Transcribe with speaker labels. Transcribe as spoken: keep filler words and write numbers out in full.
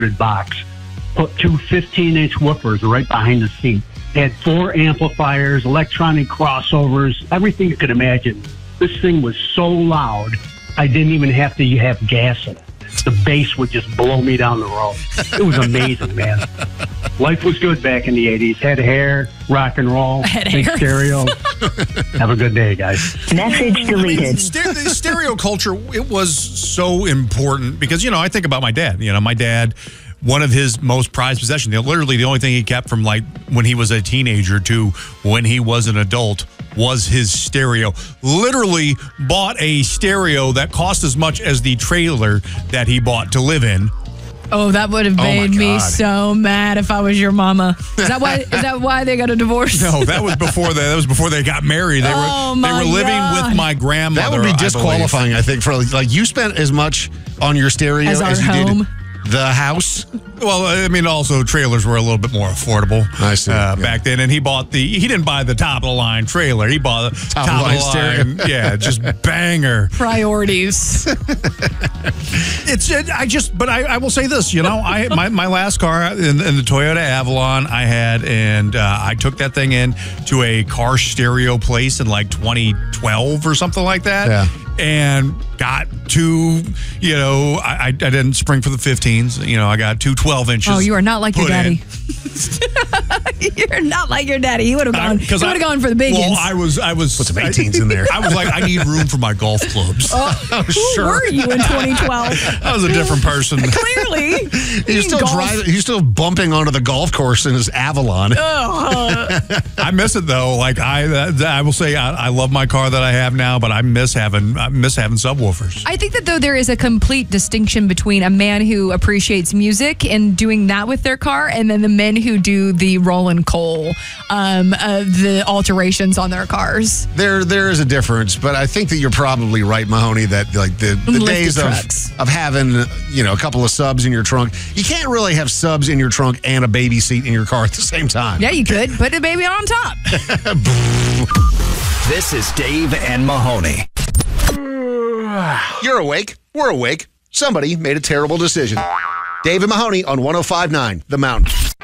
Speaker 1: box. Put two fifteen-inch woofers right behind the seat. Had four amplifiers, electronic crossovers, everything you could imagine. This thing was so loud, I didn't even have to have gas in it. The bass would just blow me down the road. It was amazing, man. Life was good back in the eighties. Had hair, rock and roll, big stereo. Have a good day, guys.
Speaker 2: Message deleted.
Speaker 3: I mean, st- the stereo culture, it was so important because, you know, I think about my dad. You know, my dad, one of his most prized possessions, literally the only thing he kept from like when he was a teenager to when he was an adult was his stereo. Literally bought a stereo that cost as much as the trailer that he bought to live in.
Speaker 4: Oh, that would have
Speaker 3: Oh, my
Speaker 4: made me
Speaker 3: God.
Speaker 4: so mad if I was your mama. Is that why? Is that why they got a divorce?
Speaker 3: No, that was before they, that was before they got married. They
Speaker 4: Oh,
Speaker 3: were they
Speaker 4: my
Speaker 3: were living
Speaker 4: God.
Speaker 3: with my grandmother.
Speaker 5: That would
Speaker 3: I
Speaker 5: be
Speaker 3: believe.
Speaker 5: disqualifying, I, think, for like you spent as much on your stereo
Speaker 4: As
Speaker 5: as,
Speaker 4: our
Speaker 5: you
Speaker 4: home.
Speaker 5: did the house.
Speaker 3: Well, I mean, also trailers were a little bit more affordable
Speaker 5: I see,
Speaker 3: uh,
Speaker 5: yeah.
Speaker 3: back then, and he bought the. He didn't buy the top of the line trailer. He bought the top,
Speaker 5: Top of the line
Speaker 3: of the line. Yeah, just banger.
Speaker 4: Priorities.
Speaker 3: It's. It, I just. But I, I will say this. You know, I my, my last car in, in the Toyota Avalon I had, and uh, I took that thing in to a car stereo place in like twenty twelve or something like that.
Speaker 5: Yeah.
Speaker 3: And got two, you know, I, I I didn't spring for the fifteens. You know, I got two twelve inches.
Speaker 4: Oh, you are not like your
Speaker 3: put in.
Speaker 4: daddy. You're not like your daddy. He would have gone. He would have gone for the big
Speaker 3: Well,
Speaker 4: ones.
Speaker 3: I was, I was.
Speaker 5: Put some eighteens in there.
Speaker 3: I was like, I need room for my golf clubs.
Speaker 4: Oh, who were you in twenty twelve?
Speaker 3: I was a different person.
Speaker 4: Clearly,
Speaker 5: He's still
Speaker 4: golf.
Speaker 5: driving. He's still bumping onto the golf course in his Avalon.
Speaker 3: I miss it though. Like I, I will say, I, I love my car that I have now, but I miss having, I miss having subwoofers.
Speaker 4: I think that though there is a complete distinction between a man who appreciates music and doing that with their car, and then the men who do the Rollin' Coal, um, uh, the alterations on their cars.
Speaker 5: There, there is a difference, but I think that you're probably right, Mahoney. That like the, the
Speaker 4: Lifted
Speaker 5: days of,
Speaker 4: trucks.
Speaker 5: of having you know a couple of subs in your trunk, you can't really have subs in your trunk and a baby seat in your car at the same time.
Speaker 4: Yeah, you could put the baby on top.
Speaker 6: This is Dave and Mahoney.
Speaker 5: You're awake. We're awake. Somebody made a terrible decision. Dave and Mahoney on one oh five point nine The Mountain.